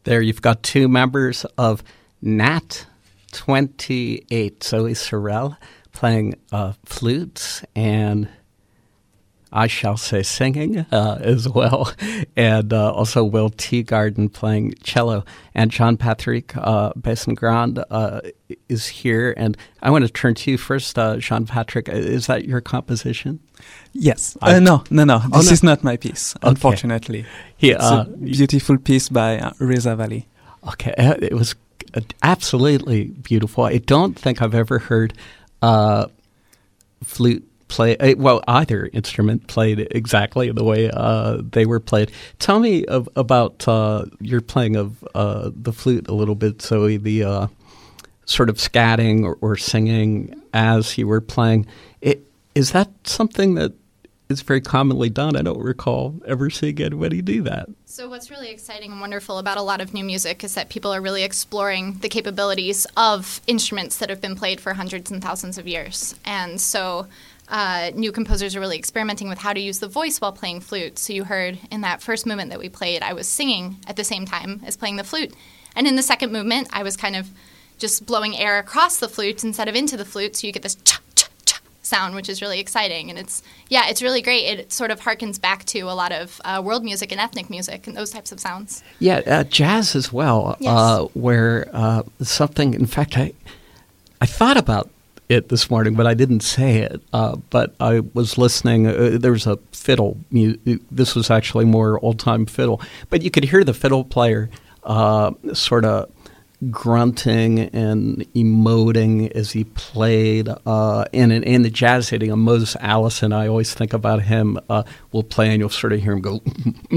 There you've got two members of Nat 28, Zoe Sorrell playing flutes and I shall say singing as well, and also Will Teagarden playing cello. And Jean-Patrick Besson-Grand is here. And I want to turn to you first, Jean-Patrick. Is that your composition? Yes. No. This is not my piece, unfortunately. It's a beautiful piece by Reza Vali. Okay. It was absolutely beautiful. I don't think I've ever heard flute play, either instrument played exactly the way they were played. Tell me about your playing of the flute a little bit, Zoe, the sort of scatting or singing as you were playing. Is that something that is very commonly done? I don't recall ever seeing anybody do that. So what's really exciting and wonderful about a lot of new music is that people are really exploring the capabilities of instruments that have been played for hundreds and thousands of years. And so new composers are really experimenting with how to use the voice while playing flute. So you heard in that first movement that we played, I was singing at the same time as playing the flute. And in the second movement, I was kind of just blowing air across the flute instead of into the flute, so you get this cha-cha-cha sound, which is really exciting. And it's really great. It sort of harkens back to a lot of world music and ethnic music and those types of sounds. Yeah, jazz as well, yes. Where something, in fact, I thought about it this morning, but I didn't say it. But I was listening. There was a fiddle. This was actually more old-time fiddle. But you could hear the fiddle player sort of grunting and emoting as he played. In the jazz idiom, Moses Allison, I always think about him, will play and you'll sort of hear him go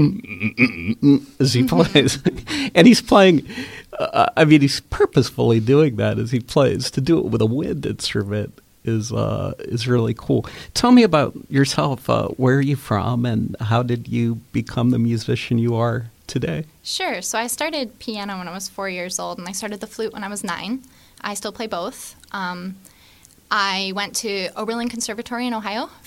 as he plays. And he's playing, he's purposefully doing that as he plays. To do it with a wind instrument is really cool. Tell me about yourself. Where are you from and how did you become the musician you are today? Sure. So I started piano when I was 4 years old, and I started the flute when I was 9. I still play both. I went to Oberlin Conservatory in Ohio